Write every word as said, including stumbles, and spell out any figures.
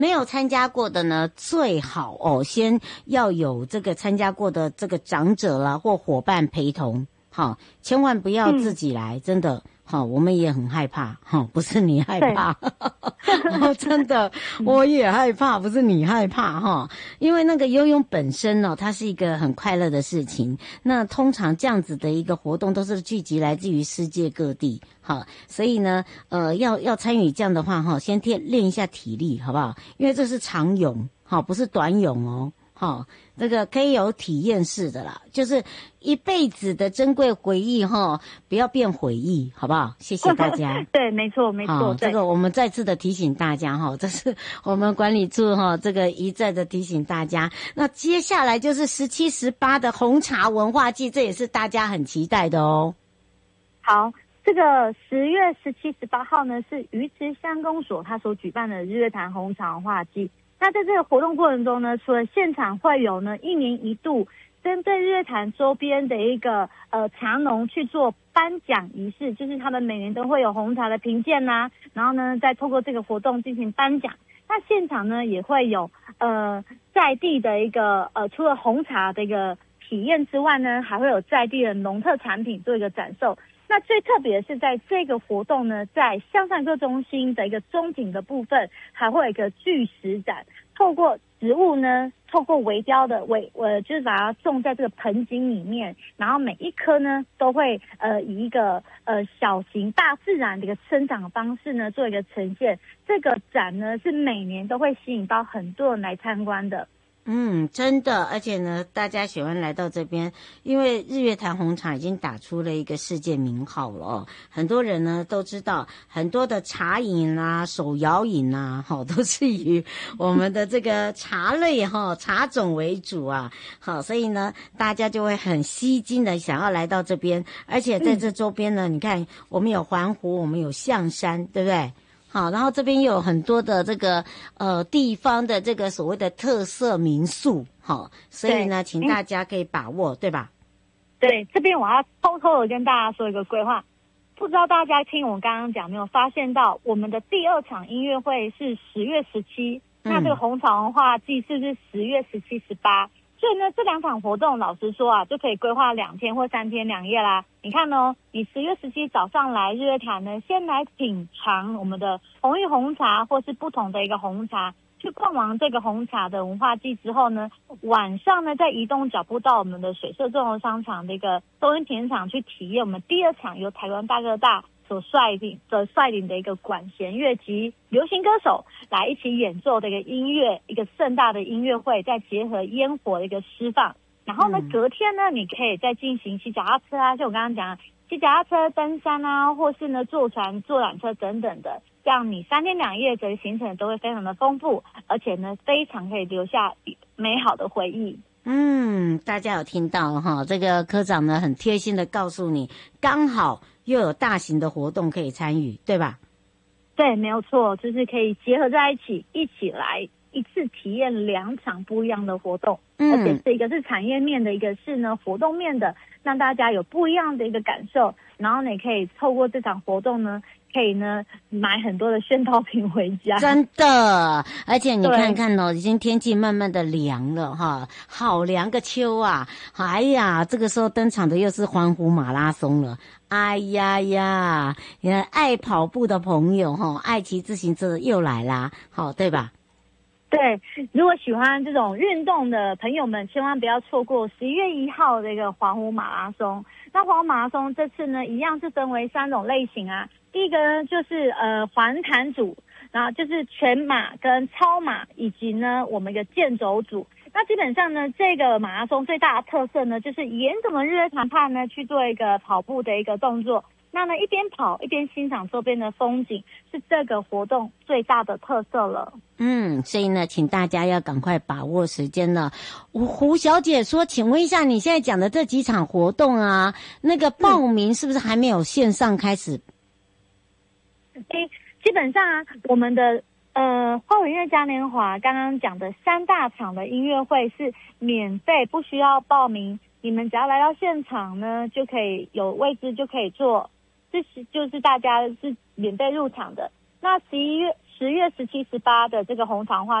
没有参加过的呢，最好哦，先要有这个参加过的这个长者啦或伙伴陪同，好，千万不要自己来，嗯、真的。好，我们也很害怕，哈，不是你害怕，真的，我也害怕，不是你害怕，哈，因为那个游泳本身呢，它是一个很快乐的事情。那通常这样子的一个活动都是聚集来自于世界各地，好，所以呢，呃，要要参与这样的话，哈，先练练一下体力，好不好？因为这是长泳，好，不是短泳哦。好，这个可以有体验式的啦，就是一辈子的珍贵回忆哈，不要变回忆，好不好？谢谢大家。 对，没错，没错。 这个我们再次的提醒大家哈，这是我们管理处哈，这个一再的提醒大家。那接下来就是十七、十八的红茶文化季，这也是大家很期待的哦。 好，这个十月十七、十八号呢，是鱼池乡公所他所举办的日月潭红茶文化季。那在这个活动过程中呢，除了现场会有呢一年一度针对日月潭周边的一个呃茶农去做颁奖仪式，就是他们每年都会有红茶的评鉴呐、啊，然后呢再透过这个活动进行颁奖。那现场呢也会有呃在地的一个呃除了红茶的一个体验之外呢，还会有在地的农特产品做一个展售。那最特别的是，在这个活动呢，在向上课中心的一个中景的部分，还会有一个巨石展，透过植物呢，透过微雕的微呃，就是把它种在这个盆景里面，然后每一颗呢，都会呃以一个呃小型大自然的一个生长的方式呢，做一个呈现。这个展呢，是每年都会吸引到很多人来参观的。 嗯，真的，而且呢，大家喜欢来到这边，因为日月潭红茶已经打出了一个世界名号了哦。很多人呢都知道，很多的茶饮啊、手摇饮啊，哈、哦，都是以我们的这个茶类哈、哦、茶种为主啊。好，所以呢，大家就会很吸睛的想要来到这边，而且在这周边呢，嗯、你看我们有环湖，我们有象山，对不对？好，然后这边又有很多的这个呃地方的这个所谓的特色民宿，好，所以呢，请大家可以把握，对吧？ 对，这边我要偷偷的跟大家说一个规划，不知道大家听我刚刚讲没有发现到，我们的第二场音乐会是十月十七，那这个红茶文化季是不是十月十七、十八？所以呢，这两场活动，老实说啊，就可以规划两天或三天两夜啦。你看哦，你十月十七早上来日月潭呢，先来品尝我们的红玉红茶，或是不同的一个红茶，去逛完这个红茶的文化季之后呢，晚上呢再移动脚步到我们的水社综合商场的一个周恩田场去体验我们第二场由台湾大哥大所率领的率领的一个管弦乐及流行歌手来一起演奏的一个音乐，一个盛大的音乐会，再结合烟火的一个释放。然后呢，嗯、隔天呢，你可以再进行骑脚踏车啊，就我刚刚讲的骑脚踏车、登山啊，或是呢坐船、坐缆车等等的，这样你三天两夜的行程都会非常的丰富，而且呢，非常可以留下美好的回忆。 嗯，大家有听到哈？这个科长呢很贴心的告诉你，刚好又有大型的活动可以参与，对吧？ 对，没有错，就是可以结合在一起，一起来一次体验两场不一样的活动，嗯，而且是一个是产业面的，一个是呢活动面的，让大家有不一样的一个感受。然后呢，可以透过这场活动呢，可以呢买很多的宣导品回家。 真的，而且你看看哦，已经天气慢慢的凉了哈，好凉个秋啊！哎呀，这个时候登场的又是环湖马拉松了。哎呀呀，爱跑步的朋友哈，爱骑自行车的又来啦，好，对吧？ 对，如果喜欢这种运动的朋友们，千万不要错过十一月一号这个环湖马拉松。那环湖马拉松这次呢，一样是分为三种类型啊。第一个呢，就是呃环潭组，然后就是全马跟超马，以及呢我们的健走组。那基本上呢，这个马拉松最大的特色呢，就是沿着我们日月潭畔呢去做一个跑步的一个动作。那呢，一边跑一边欣赏周边的风景，是这个活动最大的特色了。 嗯，所以呢，请大家要赶快把握时间了。胡小姐说，请问一下，你现在讲的这几场活动啊，那个报名是不是还没有线上开始？ 嗯、基本上啊，我们的呃花卉音乐嘉年华刚刚讲的三大场的音乐会是免费，不需要报名，你们只要来到现场呢，就可以有位置就可以坐。这是就是大家是免费入场的。那十一月十十月十七、十八的这个红场文化